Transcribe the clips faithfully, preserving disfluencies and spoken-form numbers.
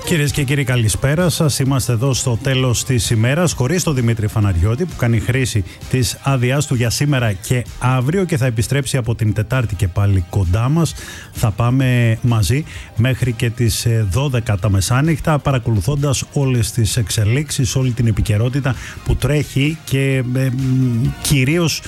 Κυρίες και κύριοι, καλησπέρα σας. Είμαστε εδώ στο τέλος της ημέρας, χωρίς τον Δημήτρη Φαναριώτη, που κάνει χρήση της άδειάς του για σήμερα και αύριο και θα επιστρέψει από την Τετάρτη και πάλι κοντά μας. Θα πάμε μαζί μέχρι και τις δώδεκα τα μεσάνυχτα, παρακολουθώντας όλες τις εξελίξεις, όλη την επικαιρότητα που τρέχει και ε, κυρίως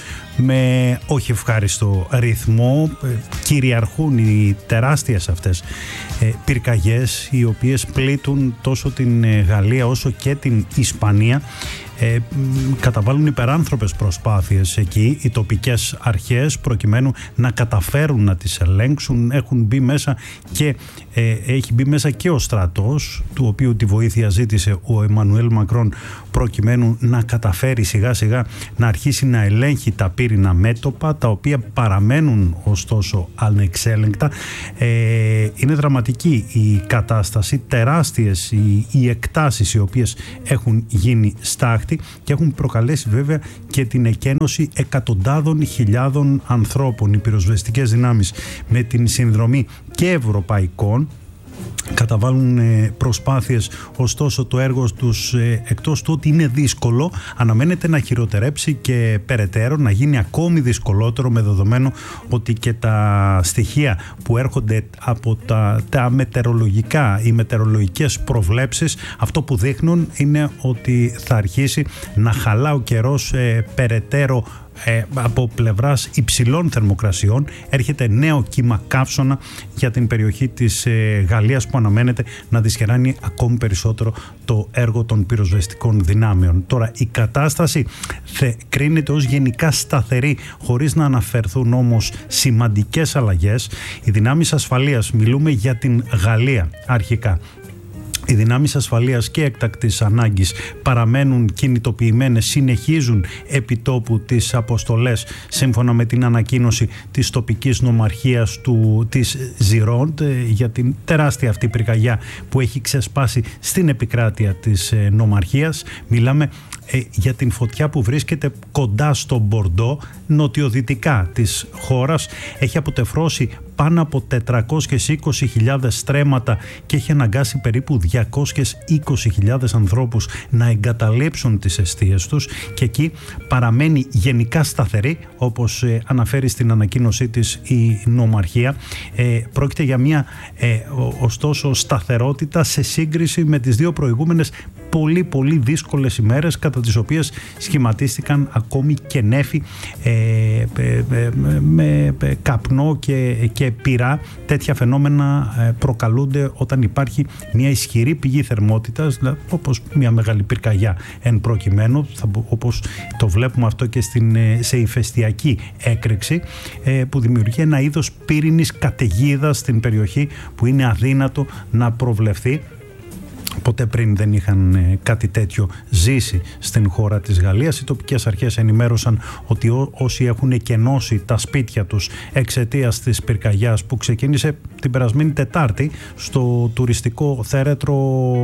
με όχι ευχάριστο ρυθμό. Κυριαρχούν οι τεράστιες αυτές ε, πυρκαγιές, οι οποίες πλήττουν τόσο την Γαλλία όσο και την Ισπανία. Ε, καταβάλουν υπεράνθρωπες προσπάθειες εκεί οι τοπικές αρχές προκειμένου να καταφέρουν να τις ελέγξουν. Έχουν μπει μέσα και, ε, έχει μπει μέσα και ο στρατός, του οποίου τη βοήθεια ζήτησε ο Εμμανουέλ Μακρόν, προκειμένου να καταφέρει σιγά σιγά να αρχίσει να ελέγχει τα πύρινα μέτωπα, τα οποία παραμένουν ωστόσο ανεξέλεγκτα. Ε, είναι δραματική η κατάσταση, τεράστιες οι, οι εκτάσεις οι οποίες έχουν γίνει στάχτη και έχουν προκαλέσει βέβαια και την εκένωση εκατοντάδων χιλιάδων ανθρώπων. Οι πυροσβεστικές δυνάμεις, με την συνδρομή και ευρωπαϊκών, καταβάλουν προσπάθειες, ωστόσο το έργο τους, εκτός του ότι είναι δύσκολο, αναμένεται να χειροτερέψει και περαιτέρω, να γίνει ακόμη δυσκολότερο, με δεδομένο ότι και τα στοιχεία που έρχονται από τα, τα μετεωρολογικά, οι μετεωρολογικές προβλέψεις, αυτό που δείχνουν είναι ότι θα αρχίσει να χαλά ο καιρός ε, περαιτέρω. Ε, από πλευράς υψηλών θερμοκρασιών έρχεται νέο κύμα καύσωνα για την περιοχή της ε, Γαλλίας, που αναμένεται να δυσχεράνει ακόμη περισσότερο το έργο των πυροσβεστικών δυνάμεων. Τώρα η κατάσταση θε, κρίνεται ως γενικά σταθερή, χωρίς να αναφερθούν όμως σημαντικές αλλαγές. Οι δυνάμεις ασφαλείας, μιλούμε για την Γαλλία αρχικά, οι δυνάμεις ασφαλείας και έκτακτης ανάγκης παραμένουν κινητοποιημένες, συνεχίζουν επιτόπου τις αποστολές σύμφωνα με την ανακοίνωση της τοπικής νομαρχίας του, της Ζιρόντ, για την τεράστια αυτή πυρκαγιά που έχει ξεσπάσει στην επικράτεια της νομαρχίας. Μιλάμε ε, για την φωτιά που βρίσκεται κοντά στο Μπορντό, νοτιοδυτικά της χώρας. Έχει αποτεφρώσει πάνω από τετρακόσιες είκοσι χιλιάδες στρέμματα και έχει αναγκάσει περίπου διακόσιες είκοσι χιλιάδες ανθρώπους να εγκαταλείψουν τις εστίες τους, και εκεί παραμένει γενικά σταθερή, όπως ε, αναφέρει στην ανακοίνωσή της η νομαρχία. Ε, πρόκειται για μια ε, ωστόσο σταθερότητα σε σύγκριση με τις δύο προηγούμενες πολύ πολύ δύσκολες ημέρες, κατά τις οποίες σχηματίστηκαν ακόμη και νέφη ε, ε, ε, με ε, καπνό και, και πυρά. Τέτοια φαινόμενα ε, προκαλούνται όταν υπάρχει μια ισχυρή πηγή θερμότητας, δηλαδή, όπως μια μεγάλη πυρκαγιά εν προκειμένου, θα, όπως το βλέπουμε αυτό και στην, σε ηφαιστειακή έκρηξη, ε, που δημιουργεί ένα είδος πύρινης καταιγίδας στην περιοχή που είναι αδύνατο να προβλεφθεί. Ποτέ πριν δεν είχαν ε, κάτι τέτοιο ζήσει στην χώρα της Γαλλίας. Οι τοπικές αρχές ενημέρωσαν ότι ό, όσοι έχουν εκενώσει τα σπίτια τους εξαιτίας της πυρκαγιάς που ξεκίνησε την περασμένη Τετάρτη στο τουριστικό θέρετρο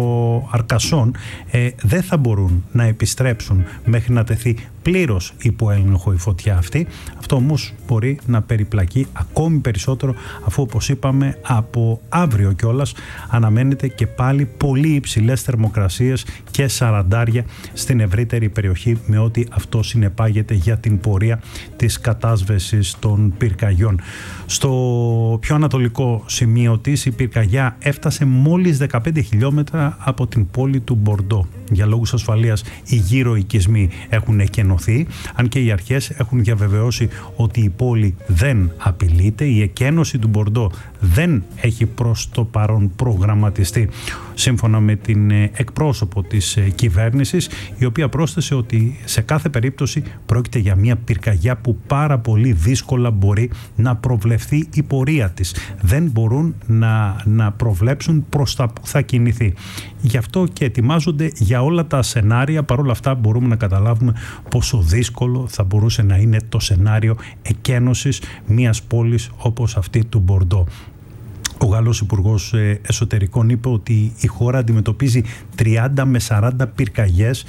Αρκασόν, ε, δεν θα μπορούν να επιστρέψουν μέχρι να τεθεί πλήρως υπό έλεγχο η φωτιά αυτή. Αυτό όμως μπορεί να περιπλακεί ακόμη περισσότερο, αφού, όπως είπαμε, από αύριο κιόλας αναμένεται και πάλι πολύ υψηλές θερμοκρασίες και σαραντάρια στην ευρύτερη περιοχή, με ό,τι αυτό συνεπάγεται για την πορεία της κατάσβεσης των πυρκαγιών. Στο πιο ανατολικό σημείο της, η πυρκαγιά έφτασε μόλις δεκαπέντε χιλιόμετρα από την πόλη του Μπορντό. Για λόγους ασφαλείας οι γύρω οικισμοί έχουν εκενωθεί, αν και οι αρχές έχουν διαβεβαιώσει ότι η πόλη δεν απειλείται. Η εκένωση του Μπορντό δεν έχει προς το παρόν προγραμματιστεί, σύμφωνα με την εκπρόσωπο της κυβέρνησης, η οποία πρόσθεσε ότι σε κάθε περίπτωση πρόκειται για μια πυρκαγιά που πάρα πολύ δύσκολα μπορεί να προβλεφθεί η πορεία της. Δεν μπορούν να, να προβλέψουν προς τα που θα κινηθεί. Γι' αυτό και ετοιμάζονται για όλα τα σενάρια. Παρ' όλα αυτά μπορούμε να καταλάβουμε πόσο δύσκολο θα μπορούσε να είναι το σενάριο εκένωσης μιας πόλης όπως αυτή του Μπορντό. Ο Γάλλος Υπουργός Εσωτερικών είπε ότι η χώρα αντιμετωπίζει τριάντα με σαράντα πυρκαγιές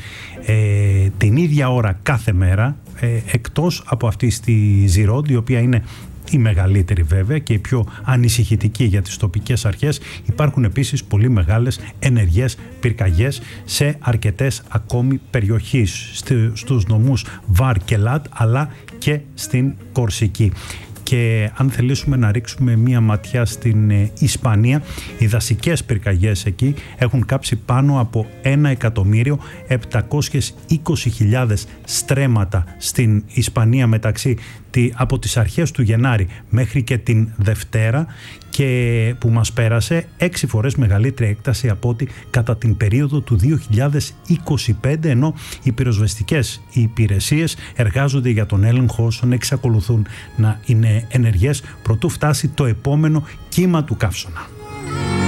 ε, την ίδια ώρα κάθε μέρα, ε, εκτός από αυτή στη Ζιρόντ, η οποία είναι η μεγαλύτερη βέβαια και η πιο ανησυχητική για τις τοπικές αρχές. Υπάρχουν επίσης πολύ μεγάλες ενεργές πυρκαγιές σε αρκετές ακόμη περιοχές, στους νομούς Βαρ και Λάτ, αλλά και στην Κορσική. Και αν θελήσουμε να ρίξουμε μία ματιά στην ε, Ισπανία, οι δασικές πυρκαγιές εκεί έχουν κάψει πάνω από ένα εκατομμύριο επτακόσιες είκοσι χιλιάδες στρέμματα στην Ισπανία μεταξύ τη, από τις αρχές του Γενάρη μέχρι και την Δευτέρα, και που μας πέρασε έξι φορές μεγαλύτερη έκταση από ό,τι κατά την περίοδο του δύο χιλιάδες είκοσι πέντε, ενώ οι πυροσβεστικές υπηρεσίες εργάζονται για τον έλεγχο όσων εξακολουθούν να είναι ενεργές προτού φτάσει το επόμενο κύμα του καύσωνα.